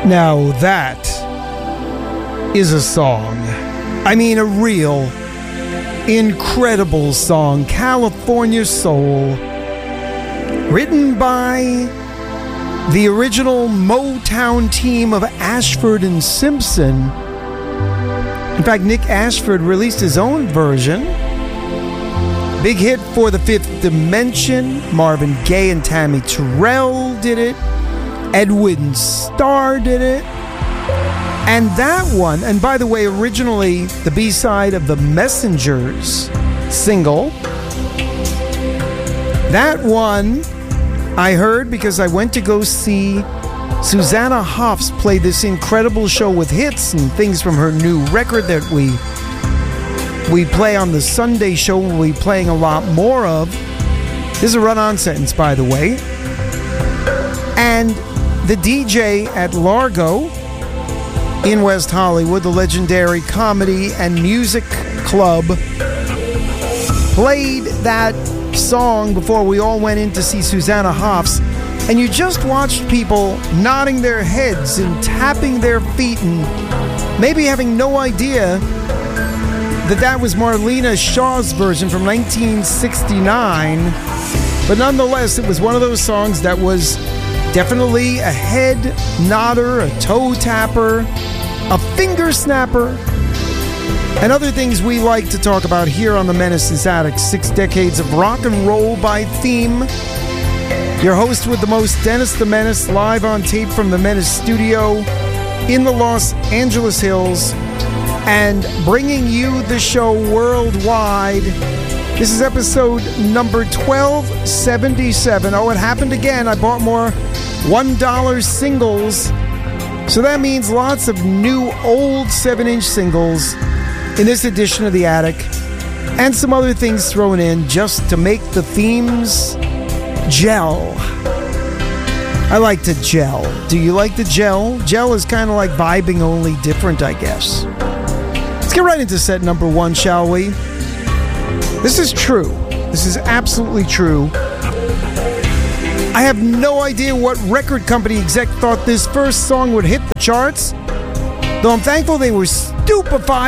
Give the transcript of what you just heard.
Now that is a song. I mean, a real, incredible song. California Soul. Written by the original Motown team of Ashford and Simpson. In fact, Nick Ashford released his own version. Big hit for the Fifth Dimension. Marvin Gaye and Tammy Terrell did it. Edwin Starr did it. And that one, and by the way, originally the B-side of the Messengers single. That one I heard because I went to go see Susanna Hoffs play this incredible show with hits and things from her new record that we play on the Sunday show. We'll be playing a lot more of. This is a run-on sentence, by the way. And the DJ at Largo in West Hollywood, the legendary comedy and music club, played that song before we all went in to see Susanna Hoffs. And you just watched people nodding their heads and tapping their feet and maybe having no idea that was Marlena Shaw's version from 1969. But nonetheless, it was one of those songs that was definitely a head nodder, a toe tapper, a finger snapper, and other things we like to talk about here on the Menace is Attic. 6 decades of rock and roll by theme. Your host with the most, Dennis the Menace, live on tape from the Menace studio in the Los Angeles Hills, and bringing you the show worldwide. This is episode number 1277. Oh, it happened again. I bought more $1 singles. So that means lots of new old 7-inch singles in this edition of The Attic. And some other things thrown in just to make the themes gel. I like to gel. Do you like to gel? Gel is kind of like vibing, only different, I guess. Let's get right into set number 1, shall we? This is true. This is absolutely true. I have no idea what record company exec thought this first song would hit the charts, though I'm thankful they were stupefied